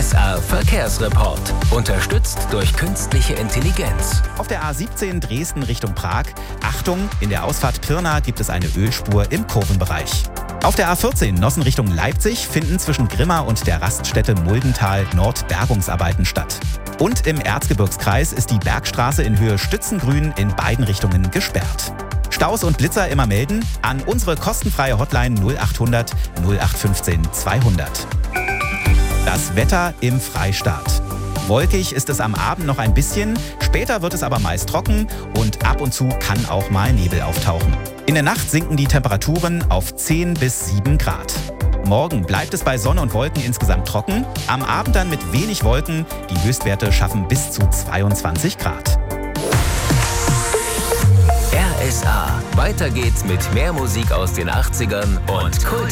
RSA Verkehrsreport. Unterstützt durch künstliche Intelligenz. Auf der A17 Dresden Richtung Prag. Achtung, in der Ausfahrt Pirna gibt es eine Ölspur im Kurvenbereich. Auf der A14 Nossen Richtung Leipzig finden zwischen Grimma und der Raststätte Muldental Nordbergungsarbeiten statt. Und im Erzgebirgskreis ist die Bergstraße in Höhe Stützengrün in beiden Richtungen gesperrt. Staus und Blitzer immer melden an unsere kostenfreie Hotline 0800 0815 200. Das Wetter im Freistaat. Wolkig ist es am Abend noch ein bisschen, später wird es aber meist trocken und ab und zu kann auch mal Nebel auftauchen. In der Nacht sinken die Temperaturen auf 10 bis 7 Grad. Morgen bleibt es bei Sonne und Wolken insgesamt trocken, am Abend dann mit wenig Wolken, die Höchstwerte schaffen bis zu 22 Grad. RSA. Weiter geht's mit mehr Musik aus den 80ern und Kult.